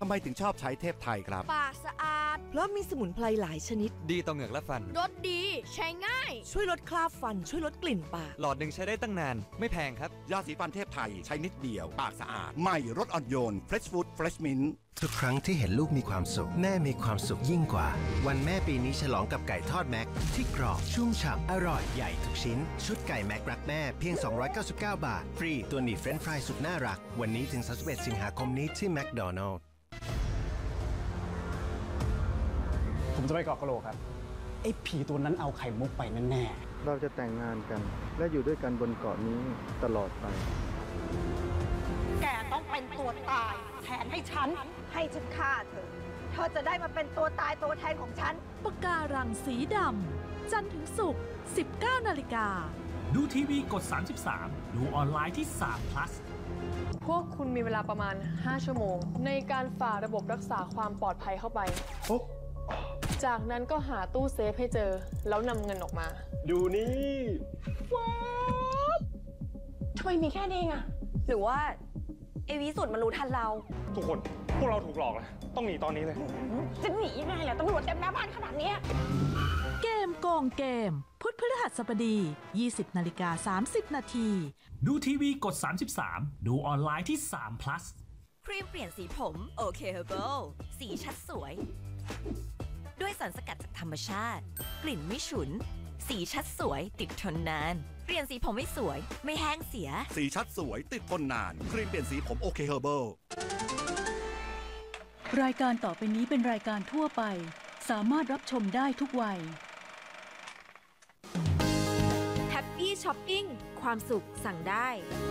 ทำไมถึงชอบใช้เทพไทยครับปากสะอาดเพราะมีสมุนไพรหลายชนิดดีต่อเหงือกและฟันรสดีใช้ง่ายช่วยลดคราบฟันช่วยลดกลิ่นปากหลอดหนึ่งใช้ได้ตั้งนานไม่แพงครับยาสีฟันเทพไทยใช้นิดเดียวปากสะอาดใหม่รสอ่อนโยน Fresh Food Fresh Mint ทุกครั้งที่เห็นลูกมีความสุขแม่มีความสุขยิ่งกว่าวันแม่ปีนี้ฉลองกับไก่ทอดแม็กที่กรอบชุ่มฉ่ำอร่อยใหญ่ทุกชิ้นชุดไก่แม็กรักแม่เพียง299 บาทฟรีตัวหนีเฟรนช์ฟรายสุดน่ารักวันนี้ถึง31 สิงหาคมนี้ที่แมคโดนัลด์ผมจะไปเกาะกะโหลกครับไอ้ผีตัวนั้นเอาไข่มุกไปแน่ๆเราจะแต่งงานกันและอยู่ด้วยกันบนเกาะนี้ตลอดไปแกต้องเป็นตัวตายแทนให้ฉันฆ่าเธอจะได้มาเป็นตัวตายตัวแทนของฉันปะการังสีดำจันทร์ถึงศุกร์ 19 นาฬิกาดูทีวีกด 33 ดูออนไลน์ที่3 plus พวกคุณมีเวลาประมาณ5 ชั่วโมงในการฝ่าระบบรักษาความปลอดภัยเข้าไปจากนั้นก็หาตู้เซฟให้เจอแล้วนำเงินออกมาดูนี่ว้าวทำไมมีแค่นี้อ่ะหรือว่าไอ้วิสุทธ์มันรู้ทันเราทุกคนพวกเราถูกหลอกแล้วต้องหนีตอนนี้เลยจะหนียังไงล่ะตำรวจเต็มหน้าบ้านขนาดนี้เกมโกงเกมพุธพฤหัสบดี 20:30 นาทีดูทีวีกด 33 ดูออนไลน์ที่3 plus ครีมเปลี่ยนสีผมโอเคเฮอร์เบิลสีชัดสวยด้วยสารสกัดจากธรรมชาติกลิ่นไม่ฉุนสีชัดสวยติดทนนานเปลี่ยนสีผมไม่สวยไม่แห้งเสียสีชัดสวยติดทนนานครีมเปลี่ยนสีผมโอเคเฮอร์เบิลรายการต่อไปนี้เป็นรายการทั่วไปสามารถรับชมได้ทุกวัยแฮปปี้ช้อปปิ้งความสุขสั่งได้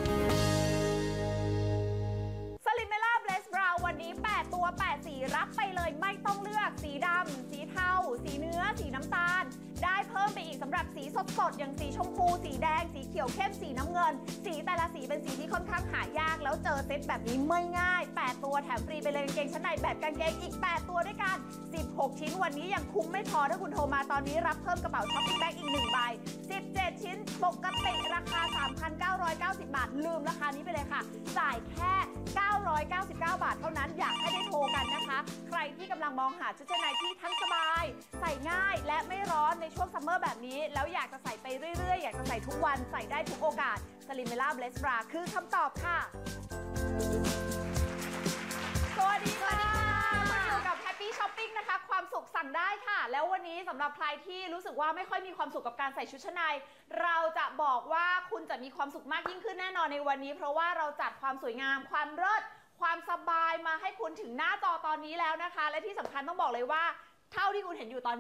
สลิมเมล่าเบลสบราวน์วันนี้8ตัว8สีรับไปเลยไม่ต้องเลือกสีดำสีเทาสีเนื้อสีน้ำตาลได้เพิ่มไปอีกสำหรับสีสดๆอย่างสีชมพูสีแดงสีเขียวเข้มสีน้ำเงินสีแต่ละสีเป็นสีที่ค่อนข้างหายากแล้วเจอเซตแบบนี้ไม่ง่าย8ตัวแถมฟรีไปเลยกางเกงชั้นในแบบกางเกงอีก8ตัวด้วยกัน16ชิ้นวันนี้ยังคุ้มไม่พอถ้าคุณโทรมาตอนนี้รับเพิ่มกระเป๋าช้อปปิ้งแบ็คอีก1ใบ17ชิ้นปกติราคา 3,990 บาทลืมราคานี้ไปเลยค่ะจ่ายแค่999 บาทเท่านั้นอยากให้ได้โทรกันนะคะใครที่กำลังมองหาชุดชั้นในที่ทั้งสบายใส่ง่ายและไม่ร้อนในช่วงซัมเมอร์แบบนี้แล้วอยากจะใส่ไปเรื่อยๆอยากจะใส่ทุกวันใส่ได้ทุกโอกาสสลิมเมล่าเบลสบราคือคำตอบค่ะสวัสดีค่ะมาอยู่กับแฮปปี้ช้อปปิ้งนะคะความสุขสั่งได้ค่ะแล้ววันนี้สำหรับใครที่รู้สึกว่าไม่ค่อยมีความสุขกับการใส่ชุดชั้นในเราจะบอกว่าคุณจะมีความสุขมากยิ่งขึ้นแน่นอนในวันนี้เพราะว่าเราจัดความสวยงามความเลิศความสบายมาให้คุณถึงหน้าจอตอนนี้แล้วนะคะและที่สำคัญต้องบอกเลยว่าเท่าที่คุณเห็นอยู่ตอนนี้